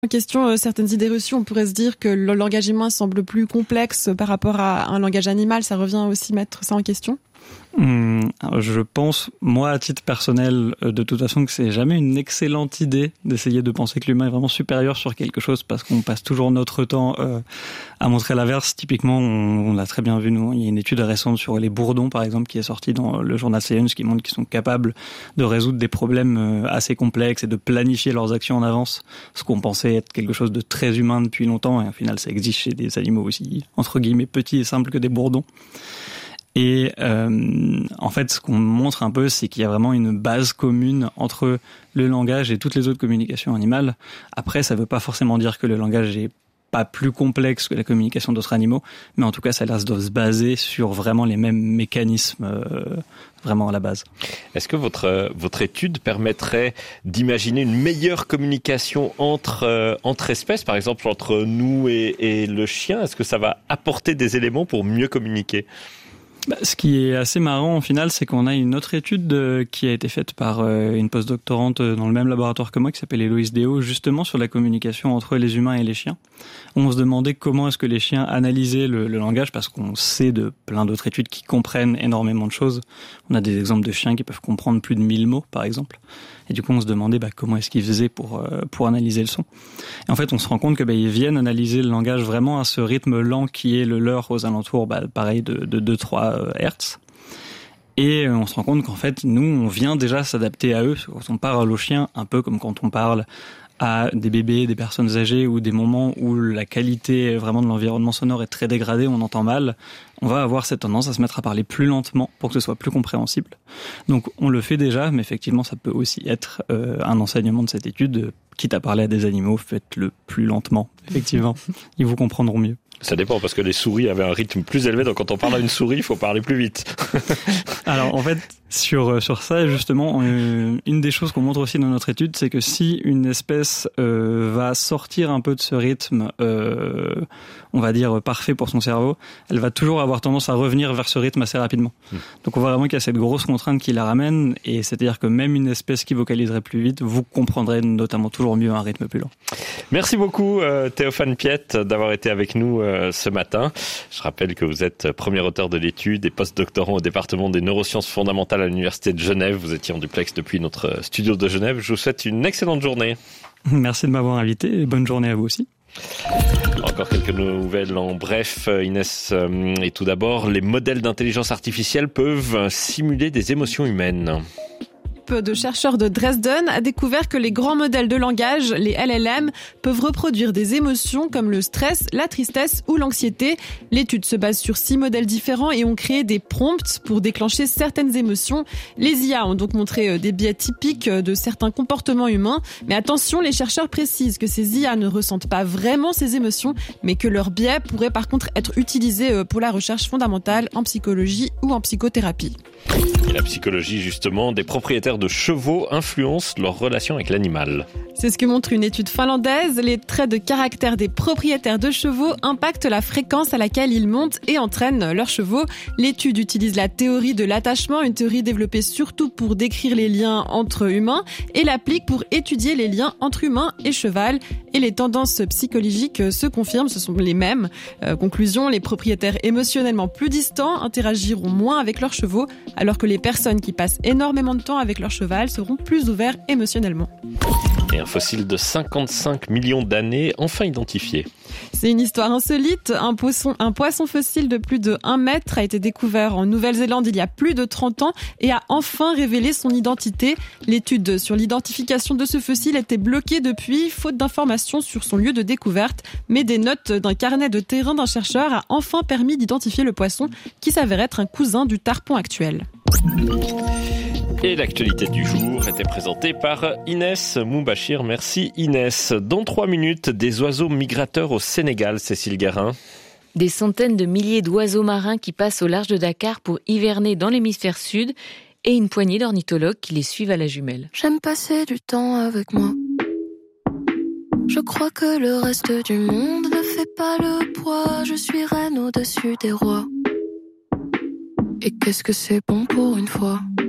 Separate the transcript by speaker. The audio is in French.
Speaker 1: En question, certaines idées reçues, on pourrait se dire que le langage humain semble plus complexe par rapport à un langage animal. Ça revient aussi mettre ça en question?
Speaker 2: Je pense, moi, à titre personnel, de toute façon, que c'est jamais une excellente idée d'essayer de penser que l'humain est vraiment supérieur sur quelque chose, parce qu'on passe toujours notre temps à montrer l'inverse. Typiquement, on l'a très bien vu, nous, il y a une étude récente sur les bourdons, par exemple, qui est sortie dans le journal Science, qui montre qu'ils sont capables de résoudre des problèmes assez complexes et de planifier leurs actions en avance, ce qu'on pensait être quelque chose de très humain depuis longtemps, et au final, ça existe chez des animaux aussi, entre guillemets, petits et simples que des bourdons. Et en fait, ce qu'on montre un peu, c'est qu'il y a vraiment une base commune entre le langage et toutes les autres communications animales. Après, ça veut pas forcément dire que le langage est pas plus complexe que la communication d'autres animaux, mais en tout cas, ça doit se baser sur vraiment les mêmes mécanismes, vraiment à la base.
Speaker 3: Est-ce que votre étude permettrait d'imaginer une meilleure communication entre espèces, par exemple entre nous et le chien? Est-ce que ça va apporter des éléments pour mieux communiquer?
Speaker 2: Ce qui est assez marrant au final, c'est qu'on a une autre étude qui a été faite par une postdoctorante dans le même laboratoire que moi, qui s'appelle Héloïse Déo, justement sur la communication entre les humains et les chiens. On se demandait comment est-ce que les chiens analysaient le langage, parce qu'on sait de plein d'autres études qui comprennent énormément de choses. On a des exemples de chiens qui peuvent comprendre plus de 1000 mots, par exemple. Et du coup, on se demandait comment est-ce qu'ils faisaient pour analyser le son. Et en fait, on se rend compte que ils viennent analyser le langage vraiment à ce rythme lent qui est le leur aux alentours, pareil, de 2-3 Hertz. Et on se rend compte qu'en fait, nous, on vient déjà s'adapter à eux. Quand on parle aux chiens, un peu comme quand on parle à des bébés, des personnes âgées, ou des moments où la qualité vraiment de l'environnement sonore est très dégradée, on entend mal, on va avoir cette tendance à se mettre à parler plus lentement pour que ce soit plus compréhensible. Donc on le fait déjà, mais effectivement ça peut aussi être un enseignement de cette étude. Quitte à parler à des animaux, faites-le plus lentement, effectivement. Ils vous comprendront mieux.
Speaker 3: Ça dépend, parce que les souris avaient un rythme plus élevé, donc quand on parle à une souris, il faut parler plus vite.
Speaker 2: Alors en fait, sur ça, justement, une des choses qu'on montre aussi dans notre étude, c'est que si une espèce va sortir un peu de ce rythme, on va dire parfait pour son cerveau, elle va toujours avoir tendance à revenir vers ce rythme assez rapidement. Donc on voit vraiment qu'il y a cette grosse contrainte qui la ramène, et c'est-à-dire que même une espèce qui vocaliserait plus vite, vous comprendrez notamment toujours mieux un rythme plus lent.
Speaker 3: Merci beaucoup Théophane Piette d'avoir été avec nous ce matin. Je rappelle que vous êtes premier auteur de l'étude et post-doctorant au département des neurosciences fondamentales à l'Université de Genève. Vous étiez en duplex depuis notre studio de Genève. Je vous souhaite une excellente journée.
Speaker 2: Merci de m'avoir invité et bonne journée à vous aussi.
Speaker 3: Encore quelques nouvelles en bref, Inès. Et tout d'abord, les modèles d'intelligence artificielle peuvent simuler des émotions humaines.
Speaker 1: De chercheurs de Dresden a découvert que les grands modèles de langage, les LLM, peuvent reproduire des émotions comme le stress, la tristesse ou l'anxiété. L'étude se base sur 6 modèles différents et ont créé des prompts pour déclencher certaines émotions. Les IA ont donc montré des biais typiques de certains comportements humains. Mais attention, les chercheurs précisent que ces IA ne ressentent pas vraiment ces émotions, mais que leurs biais pourraient par contre être utilisés pour la recherche fondamentale en psychologie ou en psychothérapie.
Speaker 3: Et la psychologie, justement, des propriétaires de chevaux influencent leur relation avec l'animal.
Speaker 1: C'est ce que montre une étude finlandaise. Les traits de caractère des propriétaires de chevaux impactent la fréquence à laquelle ils montent et entraînent leurs chevaux. L'étude utilise la théorie de l'attachement, une théorie développée surtout pour décrire les liens entre humains, et l'applique pour étudier les liens entre humains et cheval. Et les tendances psychologiques se confirment, ce sont les mêmes. Conclusion, les propriétaires émotionnellement plus distants interagiront moins avec leurs chevaux, alors que les personnes qui passent énormément de temps avec leur cheval seront plus ouverts émotionnellement.
Speaker 3: Et un fossile de 55 millions d'années enfin identifié.
Speaker 1: C'est une histoire insolite. Un poisson fossile de plus de 1 mètre a été découvert en Nouvelle-Zélande il y a plus de 30 ans et a enfin révélé son identité. L'étude sur l'identification de ce fossile était bloquée depuis, faute d'informations sur son lieu de découverte. Mais des notes d'un carnet de terrain d'un chercheur a enfin permis d'identifier le poisson qui s'avère être un cousin du tarpon actuel.
Speaker 3: Et l'actualité du jour était présentée par Inès Moubachir. Merci Inès. Dans 3 minutes, des oiseaux migrateurs au Sénégal, Cécile Guérin.
Speaker 4: Des centaines de milliers d'oiseaux marins qui passent au large de Dakar pour hiverner dans l'hémisphère sud et une poignée d'ornithologues qui les suivent à la jumelle.
Speaker 5: J'aime passer du temps avec moi. Je crois que le reste du monde ne fait pas le poids. Je suis reine au-dessus des rois. Et qu'est-ce que c'est bon pour une fois.